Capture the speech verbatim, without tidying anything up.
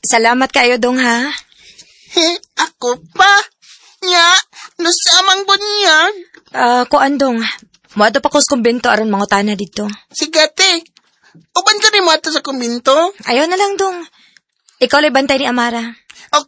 Salamat kayo dong ha. He, ako pa. Nya, nasamang bunyag. Ah, kuan dong. Muadto pa ko sa kumbento aron mangutana dito. Sigate, uban ka rin mata sa kumbinto? Ayaw na lang dong. Ikaw lay bantay ni Amara.